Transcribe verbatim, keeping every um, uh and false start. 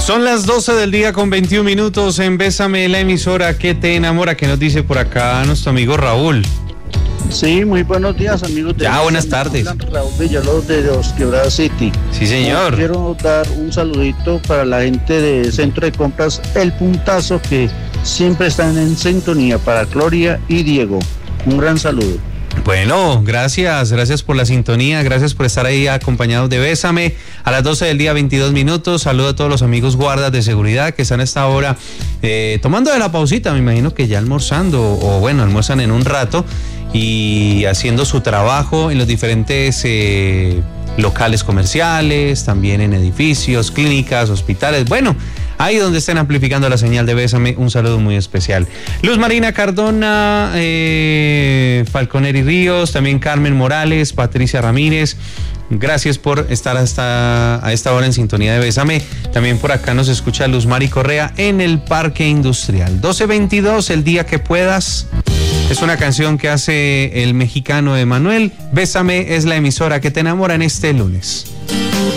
Son las doce del día con veintiún minutos en Bésame, la emisora que te enamora, que nos dice por acá nuestro amigo Raúl. Sí, muy buenos días, amigos. Ya, buenas tardes. Raúl Villalobos de Los Quebradas City. Sí, señor. Quiero dar un saludito para la gente de Centro de Compras El Puntazo, que siempre están en sintonía, para Gloria y Diego. Un gran saludo. Bueno, gracias, gracias por la sintonía, gracias por estar ahí acompañados de Bésame. A las doce del día, veintidós minutos, saludo a todos los amigos guardas de seguridad que están a esta hora eh, tomando de la pausita, me imagino que ya almorzando, o bueno, almuerzan en un rato y haciendo su trabajo en los diferentes eh, locales comerciales, también en edificios, clínicas, hospitales, bueno, ahí donde estén amplificando la señal de Bésame, un saludo muy especial. Luz Marina Cardona, eh, Falconeri Ríos, también Carmen Morales, Patricia Ramírez, gracias por estar hasta a esta hora en sintonía de Bésame. También por acá nos escucha Luz Mari Correa en el Parque Industrial. doce veintidós, el día que puedas. Es una canción que hace el mexicano Emanuel. Bésame es la emisora que te enamora en este lunes.